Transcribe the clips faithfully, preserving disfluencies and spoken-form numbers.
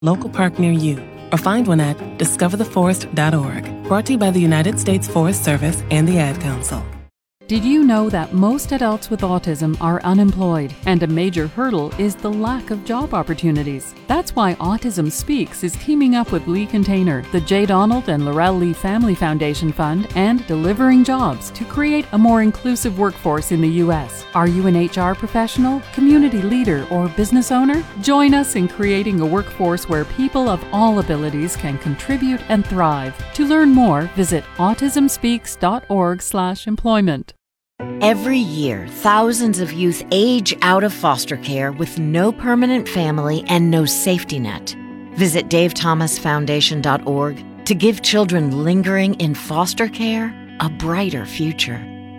local park near you, or find one at discover the forest dot org. Brought to you by the United States Forest Service and the Ad Council. Did you know that most adults with autism are unemployed, and a major hurdle is the lack of job opportunities? That's why Autism Speaks is teaming up with Lee Container, the J. Donald and Laurel Lee Family Foundation Fund, and Delivering Jobs to create a more inclusive workforce in the U S. Are you an H R professional, community leader, or business owner? Join us in creating a workforce where people of all abilities can contribute and thrive. To learn more, visit autism speaks dot org slash employment. Every year, thousands of youth age out of foster care with no permanent family and no safety net. Visit dave thomas foundation dot org to give children lingering in foster care a brighter future.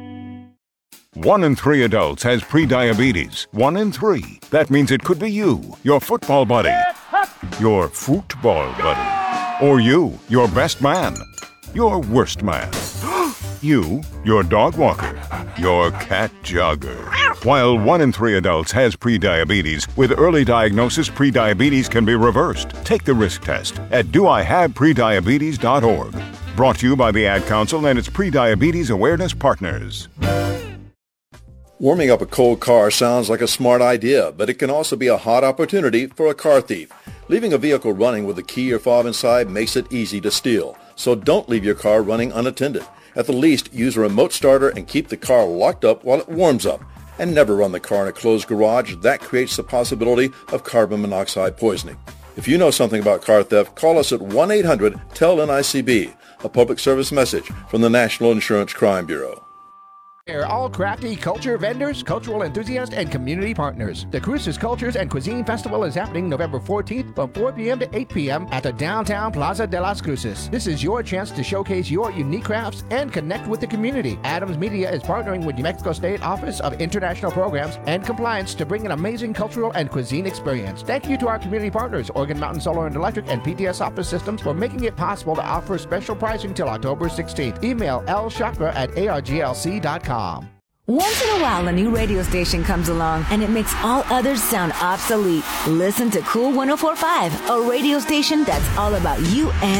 One in three adults has prediabetes. One in three. That means it could be you, your football buddy, your football buddy, or you, your best man, your worst man. You, your dog walker, your cat jogger. While one in three adults has prediabetes, with early diagnosis, prediabetes can be reversed. Take the risk test at do I have prediabetes dot org. Brought to you by the Ad Council and its Prediabetes Awareness Partners. Warming up a cold car sounds like a smart idea, but it can also be a hot opportunity for a car thief. Leaving a vehicle running with a key or fob inside makes it easy to steal. So don't leave your car running unattended. At the least, use a remote starter and keep the car locked up while it warms up. And never run the car in a closed garage. That creates the possibility of carbon monoxide poisoning. If you know something about car theft, call us at one eight hundred T E L N I C B, a public service message from the National Insurance Crime Bureau. They're all crafty culture vendors, cultural enthusiasts, and community partners. The Cruces Cultures and Cuisine Festival is happening November fourteenth from four p.m. to eight p.m. at the downtown Plaza de las Cruces. This is your chance to showcase your unique crafts and connect with the community. Adams Media is partnering with New Mexico State Office of International Programs and Compliance to bring an amazing cultural and cuisine experience. Thank you to our community partners, Oregon Mountain Solar and Electric and P T S Office Systems, for making it possible to offer special pricing till October sixteenth. Email l chakra at a r g l c dot com. Once in a while, a new radio station comes along and it makes all others sound obsolete. Listen to Cool one oh four point five, a radio station that's all about you and